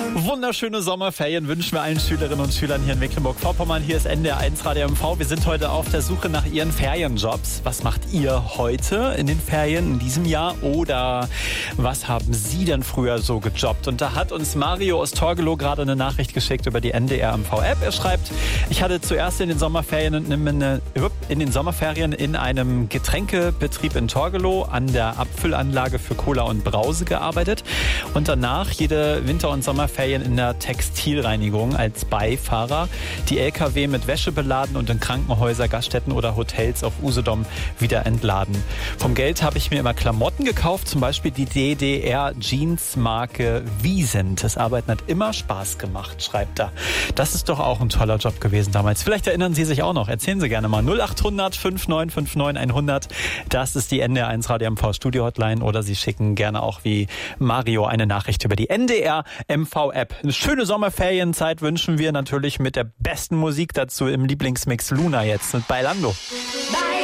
Wunderschöne Sommerferien wünschen wir allen Schülerinnen und Schülern hier in Mecklenburg-Vorpommern. Hier ist NDR1 Radio MV. Wir sind heute auf der Suche nach Ihren Ferienjobs. Was macht ihr heute in den Ferien in diesem Jahr? Oder was haben Sie denn früher so gejobbt? Und da hat uns Mario aus Torgelow gerade eine Nachricht geschickt über die NDR MV-App. Er schreibt, ich hatte zuerst in den Sommerferien in einem Getränkebetrieb in Torgelow an der Abfüllanlage für Cola und Brause gearbeitet und danach jede Winter- und Sommerferien in der Textilreinigung als Beifahrer, die LKW mit Wäsche beladen und in Krankenhäuser, Gaststätten oder Hotels auf Usedom wieder entladen. Vom Geld habe ich mir immer Klamotten gekauft, zum Beispiel die DDR-Jeans-Marke Wiesent. Das Arbeiten hat immer Spaß gemacht, schreibt er. Das ist doch auch ein toller Job gewesen damals. Vielleicht erinnern Sie sich auch noch. Erzählen Sie gerne mal. 0800 5959 100. Das ist die NDR1 Radio MV Studio Hotline oder Sie schicken gerne auch wie Mario eine Nachricht über die NDR MV App. Eine schöne Sommerferienzeit wünschen wir natürlich mit der besten Musik dazu im Lieblingsmix Luna jetzt mit Bailando.